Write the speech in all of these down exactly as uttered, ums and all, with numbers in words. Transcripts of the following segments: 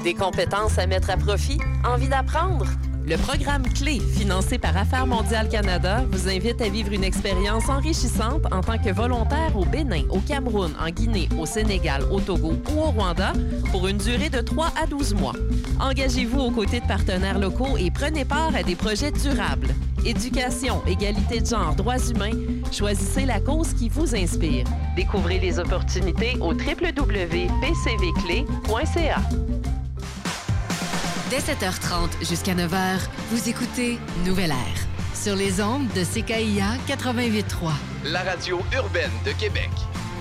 Des compétences à mettre à profit? Envie d'apprendre? Le programme Clé, financé par Affaires mondiales Canada, vous invite à vivre une expérience enrichissante en tant que volontaire au Bénin, au Cameroun, en Guinée, au Sénégal, au Togo ou au Rwanda pour une durée de trois à douze mois. Engagez-vous aux côtés de partenaires locaux et prenez part à des projets durables. Éducation, égalité de genre, droits humains, choisissez la cause qui vous inspire. Découvrez les opportunités au w w w point p c v clé point c a. Dès sept heures trente jusqu'à neuf heures, vous écoutez Nouvelle Air sur les ondes de C K I A quatre-vingt-huit trois. La radio urbaine de Québec.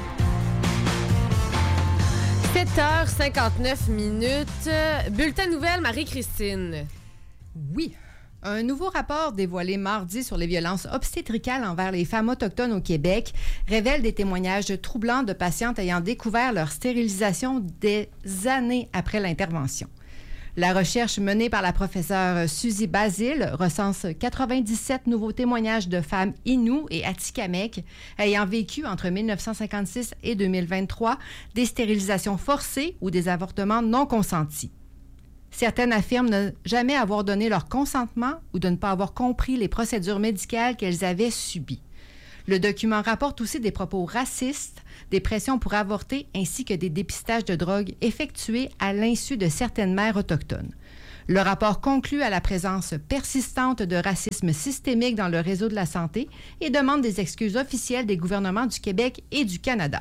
sept heures cinquante-neuf minutes. Bulletin nouvelle, Marie-Christine. Oui. Un nouveau rapport dévoilé mardi sur les violences obstétricales envers les femmes autochtones au Québec révèle des témoignages troublants de patientes ayant découvert leur stérilisation des années après l'intervention. La recherche menée par la professeure Suzy Basile recense quatre-vingt-dix-sept nouveaux témoignages de femmes Innu et Atikamekw ayant vécu entre dix-neuf cent cinquante-six et deux mille vingt-trois des stérilisations forcées ou des avortements non consentis. Certaines affirment ne jamais avoir donné leur consentement ou de ne pas avoir compris les procédures médicales qu'elles avaient subies. Le document rapporte aussi des propos racistes, des pressions pour avorter ainsi que des dépistages de drogue effectués à l'insu de certaines mères autochtones. Le rapport conclut à la présence persistante de racisme systémique dans le réseau de la santé et demande des excuses officielles des gouvernements du Québec et du Canada.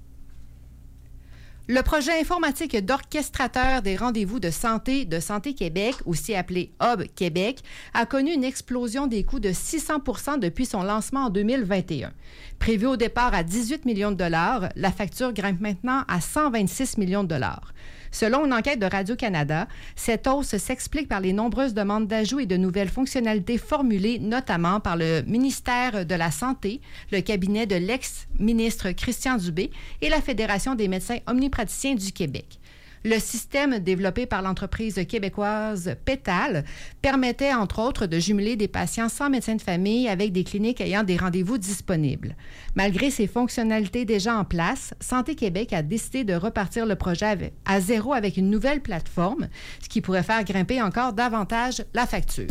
Le projet informatique d'orchestrateur des rendez-vous de santé de Santé Québec, aussi appelé Hub Québec, a connu une explosion des coûts de six cents pour cent depuis son lancement en deux mille vingt et un. Prévu au départ à dix-huit millions de dollars, la facture grimpe maintenant à cent vingt-six millions de dollars. Selon une enquête de Radio-Canada, cette hausse s'explique par les nombreuses demandes d'ajout et de nouvelles fonctionnalités formulées notamment par le ministère de la Santé, le cabinet de l'ex-ministre Christian Dubé et la Fédération des médecins omnipraticiens du Québec. Le système développé par l'entreprise québécoise Pétale permettait, entre autres, de jumeler des patients sans médecin de famille avec des cliniques ayant des rendez-vous disponibles. Malgré ces fonctionnalités déjà en place, Santé Québec a décidé de repartir le projet à zéro avec une nouvelle plateforme, ce qui pourrait faire grimper encore davantage la facture.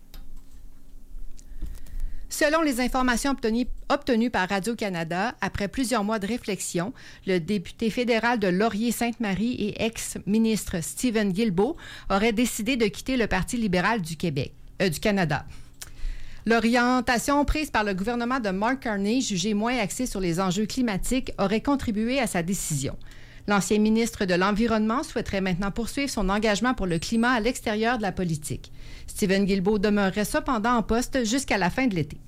Selon les informations obtenues, obtenues par Radio-Canada, après plusieurs mois de réflexion, le député fédéral de Laurier-Sainte-Marie et ex-ministre Stephen Guilbeault aurait décidé de quitter le Parti libéral du Québec, euh, du Canada. L'orientation prise par le gouvernement de Mark Carney, jugée moins axée sur les enjeux climatiques, aurait contribué à sa décision. L'ancien ministre de l'Environnement souhaiterait maintenant poursuivre son engagement pour le climat à l'extérieur de la politique. Stephen Guilbeault demeurerait cependant en poste jusqu'à la fin de l'été.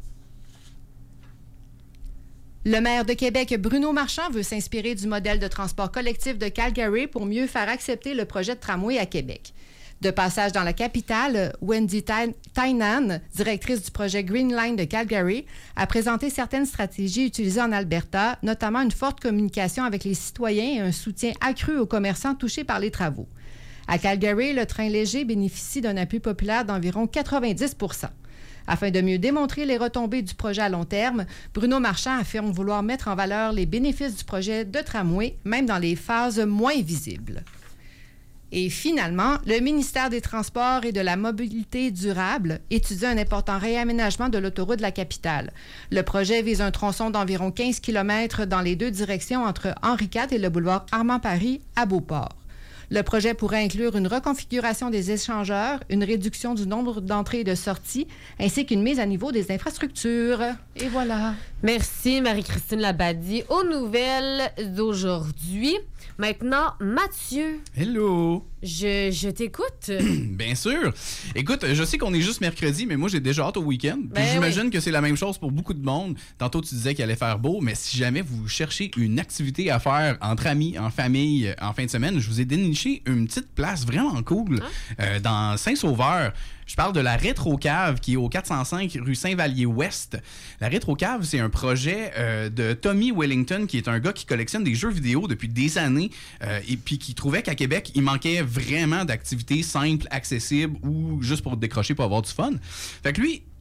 Le maire de Québec, Bruno Marchand, veut s'inspirer du modèle de transport collectif de Calgary pour mieux faire accepter le projet de tramway à Québec. De passage dans la capitale, Wendy Tynan, directrice du projet Green Line de Calgary, a présenté certaines stratégies utilisées en Alberta, notamment une forte communication avec les citoyens et un soutien accru aux commerçants touchés par les travaux. À Calgary, le train léger bénéficie d'un appui populaire d'environ quatre-vingt-dix pour cent. Afin de mieux démontrer les retombées du projet à long terme, Bruno Marchand affirme vouloir mettre en valeur les bénéfices du projet de tramway, même dans les phases moins visibles. Et finalement, le ministère des Transports et de la Mobilité durable étudie un important réaménagement de l'autoroute de la capitale. Le projet vise un tronçon d'environ quinze kilomètres dans les deux directions entre Henri quatre et le boulevard Armand-Paris à Beauport. Le projet pourrait inclure une reconfiguration des échangeurs, une réduction du nombre d'entrées et de sorties, ainsi qu'une mise à niveau des infrastructures. Et voilà. Merci, Marie-Christine Labadie. Aux nouvelles d'aujourd'hui. Maintenant, Mathieu. Hello. Je, je t'écoute. Bien sûr. Écoute, je sais qu'on est juste mercredi, mais moi, j'ai déjà hâte au week-end. Puis Ben j'imagine oui. que c'est la même chose pour beaucoup de monde. Tantôt, tu disais qu'il allait faire beau, mais si jamais vous cherchez une activité à faire entre amis, en famille, en fin de semaine, je vous ai déniché une petite place vraiment cool Hein? euh, dans Saint-Sauveur. Je parle de la Rétrocave qui est au quatre cent cinq rue Saint-Vallier-Ouest. La Rétrocave, c'est un projet euh, de Tommy Wellington, qui est un gars qui collectionne des jeux vidéo depuis des années euh, et puis qui trouvait qu'à Québec, il manquait vraiment d'activités simples, accessibles ou juste pour décrocher, pour avoir du fun. Fait que lui,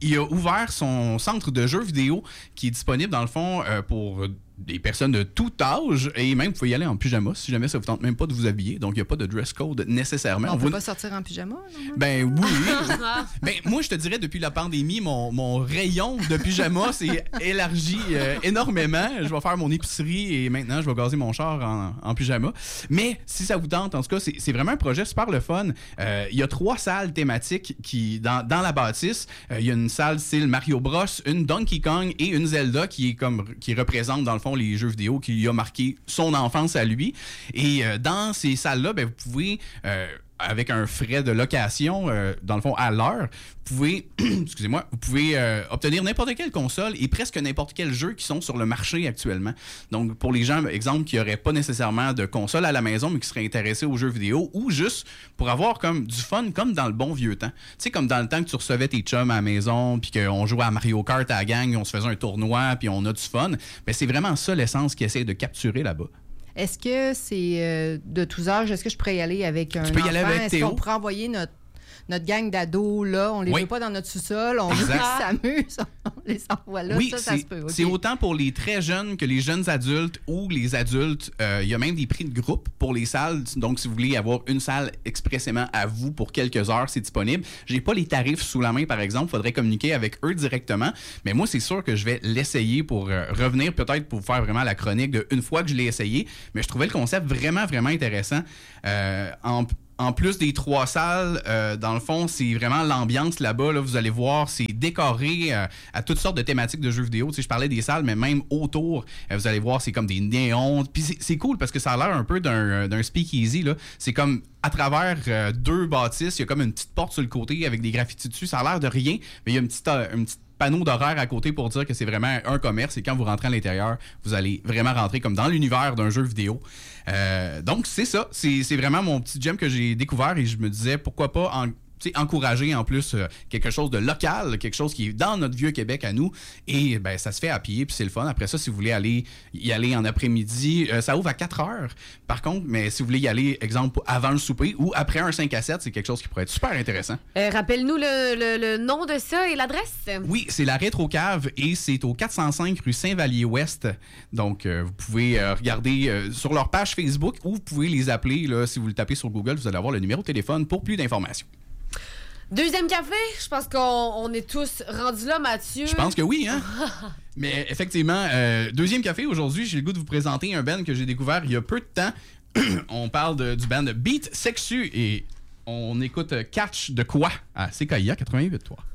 il a ouvert son centre de jeux vidéo qui est disponible, dans le fond, euh, pour des personnes de tout âge. Et même, vous pouvez y aller en pyjama si jamais ça vous tente même pas de vous habiller. Donc, il n'y a pas de dress code nécessairement. On On ne peut vous... pas sortir en pyjama? Non? Ben oui. Ben, moi, je te dirais, depuis la pandémie, mon, mon rayon de pyjama s'est élargi euh, énormément. Je vais faire mon épicerie et maintenant, je vais gazer mon char en, en pyjama. Mais si ça vous tente, en tout cas, c'est, c'est vraiment un projet super le fun. Euh, il y a trois salles thématiques qui, dans, dans la bâtisse. Euh, il y a une salle style Mario Bros, une Donkey Kong et une Zelda qui, est comme, qui représente, dans le fond, les jeux vidéo qui lui a marqué son enfance à lui. Et euh, dans ces salles-là, ben, vous pouvez... Euh, avec un frais de location, euh, dans le fond, à l'heure, vous pouvez, excusez-moi, vous pouvez euh, obtenir n'importe quelle console et presque n'importe quel jeu qui sont sur le marché actuellement. Donc, pour les gens, exemple, qui n'auraient pas nécessairement de console à la maison, mais qui seraient intéressés aux jeux vidéo, ou juste pour avoir comme du fun, comme dans le bon vieux temps. Tu sais, comme dans le temps que tu recevais tes chums à la maison, puis qu'on jouait à Mario Kart à la gang, on se faisait un tournoi, puis on a du fun. Ben, c'est vraiment ça l'essence qu'ils essaient de capturer là-bas. Est-ce que c'est euh, de tous âges? Est-ce que je pourrais y aller avec un Tu peux y enfant? aller avec Est-ce Théo. qu'on pourrait envoyer notre, notre gang d'ados, là? On les Oui. veut pas dans notre sous-sol. On veut qu'ils s'amusent. On les envoie là. Oui, ça, ça c'est, se peut. OK. c'est autant pour les très jeunes que les jeunes adultes ou les adultes. Euh, il y a même des prix de groupe pour les salles. Donc, si vous voulez avoir une salle expressément à vous pour quelques heures, c'est disponible. J'ai pas les tarifs sous la main, par exemple. Il faudrait communiquer avec eux directement. Mais moi, c'est sûr que je vais l'essayer pour euh, revenir, peut-être pour faire vraiment la chronique de une fois que je l'ai essayé. Mais je trouvais le concept vraiment, vraiment intéressant. Euh, en En plus des trois salles, euh, dans le fond, c'est vraiment l'ambiance là-bas. Là, vous allez voir, c'est décoré euh, à toutes sortes de thématiques de jeux vidéo. Tu sais, je parlais des salles, mais même autour, euh, vous allez voir, c'est comme des néons. Puis c'est, c'est cool parce que ça a l'air un peu d'un, d'un speakeasy. Là. C'est comme à travers euh, deux bâtisses, il y a comme une petite porte sur le côté avec des graffitis dessus. Ça a l'air de rien, mais il y a une petite, euh, une petite panneau d'horaire à côté pour dire que c'est vraiment un commerce et quand vous rentrez à l'intérieur, vous allez vraiment rentrer comme dans l'univers d'un jeu vidéo. Euh, donc, c'est ça. C'est, c'est vraiment mon petit gem que j'ai découvert et je me disais pourquoi pas en, encourager en plus euh, quelque chose de local, quelque chose qui est dans notre vieux Québec à nous. Et ben, ça se fait à pied puis c'est le fun. Après ça, si vous voulez aller y aller en après-midi, euh, ça ouvre à quatre heures par contre, mais si vous voulez y aller, exemple, avant le souper ou après un cinq à sept, c'est quelque chose qui pourrait être super intéressant. Euh, rappelle-nous le, le, le nom de ça et l'adresse. Oui, c'est la Rétrocave et c'est au quatre cent cinq rue Saint-Vallier-Ouest. Donc, euh, vous pouvez euh, regarder euh, sur leur page Facebook ou vous pouvez les appeler. Là, si vous le tapez sur Google, vous allez avoir le numéro de téléphone pour plus d'informations. Deuxième café, je pense qu'on on est tous rendus là, Mathieu. Je pense que oui, hein? Mais effectivement, euh, deuxième café, aujourd'hui, j'ai le goût de vous présenter un band que j'ai découvert il y a peu de temps. On parle de, du band Beat Sexu et on écoute Catch de quoi à C K I A quatre-vingt-huit point trois.